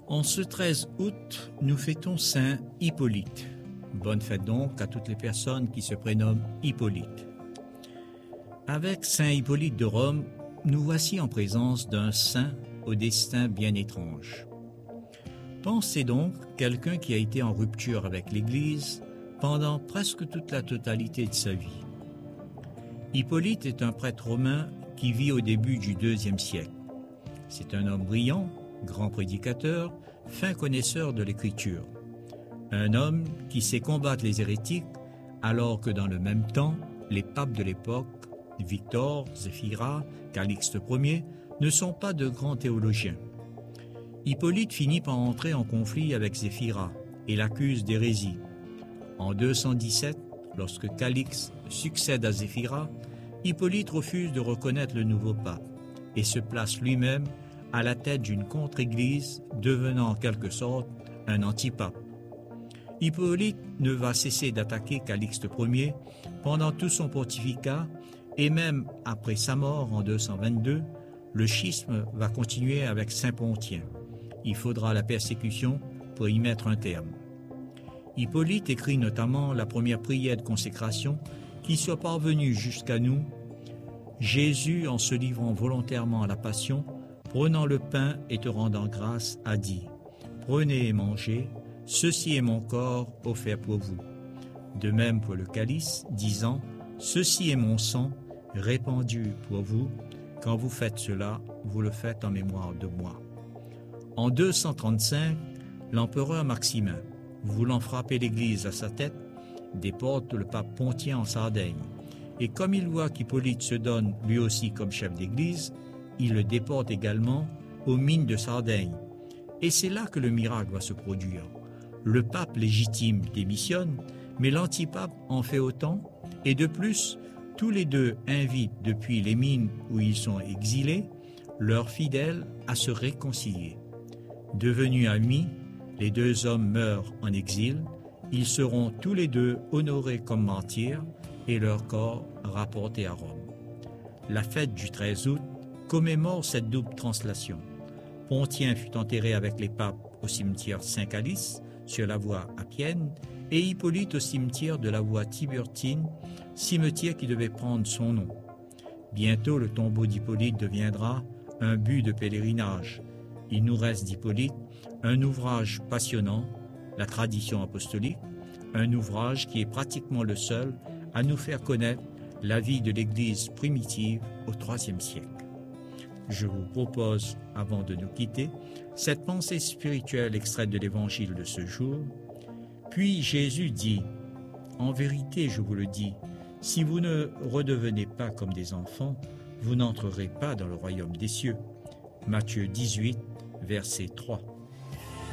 En ce 13 août, nous fêtons Saint Hippolyte. Bonne fête donc à toutes les personnes qui se prénomment Hippolyte. Avec Saint Hippolyte de Rome, nous voici en présence d'un saint au destin bien étrange. Pensez donc quelqu'un qui a été en rupture avec l'Église pendant presque toute la totalité de sa vie. Hippolyte est un prêtre romain qui vit au début du IIe siècle. C'est un homme brillant, grand prédicateur, fin connaisseur de l'Écriture. Un homme qui sait combattre les hérétiques alors que dans le même temps, les papes de l'époque, Victor, Zéphyra, Calixte Ier, ne sont pas de grands théologiens. Hippolyte finit par entrer en conflit avec Zéphyra et l'accuse d'hérésie. En 217, lorsque Calixte succède à Zéphyra, Hippolyte refuse de reconnaître le nouveau pape et se place lui-même à la tête d'une contre-église, devenant en quelque sorte un antipape. Hippolyte ne va cesser d'attaquer Calixte Ier pendant tout son pontificat et même après sa mort en 222, le schisme va continuer avec Saint Pontien. Il faudra la persécution pour y mettre un terme. Hippolyte écrit notamment la première prière de consécration qui soit parvenue jusqu'à nous. Jésus, en se livrant volontairement à la passion, prenant le pain et te rendant grâce, a dit « Prenez et mangez, ceci est mon corps offert pour vous. » De même pour le calice, disant « Ceci est mon sang, répandu pour vous. Quand vous faites cela, vous le faites en mémoire de moi. » En 235, l'empereur Maximin, voulant frapper l'Église à sa tête, déporte le pape Pontien en Sardaigne. Et comme il voit qu'Hippolyte se donne lui aussi comme chef d'Église, il le déporte également aux mines de Sardaigne. Et c'est là que le miracle va se produire. Le pape légitime démissionne, mais l'antipape en fait autant, et de plus, tous les deux invitent depuis les mines où ils sont exilés, leurs fidèles à se réconcilier. Devenus amis, les deux hommes meurent en exil, ils seront tous les deux honorés comme martyrs et leur corps rapportés à Rome. La fête du 13 août commémore cette double translation. Pontien fut enterré avec les papes au cimetière Saint-Calice, sur la voie Appienne, et Hippolyte au cimetière de la voie Tiburtine, cimetière qui devait prendre son nom. Bientôt, le tombeau d'Hippolyte deviendra un but de pèlerinage. Il nous reste d'Hippolyte un ouvrage passionnant, la tradition apostolique, un ouvrage qui est pratiquement le seul à nous faire connaître la vie de l'Église primitive au IIIe siècle. Je vous propose, avant de nous quitter, cette pensée spirituelle extraite de l'Évangile de ce jour. Puis Jésus dit, « En vérité, je vous le dis, si vous ne redevenez pas comme des enfants, vous n'entrerez pas dans le royaume des cieux. » Matthieu 18, verset 3.